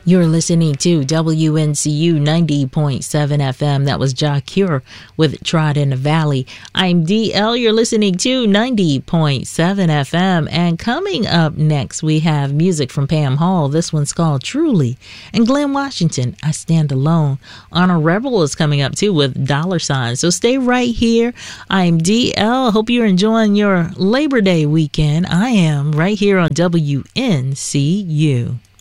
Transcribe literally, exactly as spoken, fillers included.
You're listening to W N C U ninety point seven F M. That was Jah Cure with Trot in the Valley. I'm D L. You're listening to ninety point seven F M. And coming up next, we have music from Pam Hall. This one's called Truly. And Glenn Washington, I Stand Alone. Honor Rebel is coming up too with Dollar Sign. So stay right here. I'm D L. Hope you're enjoying your Labor Day weekend. I am right here on W N C U.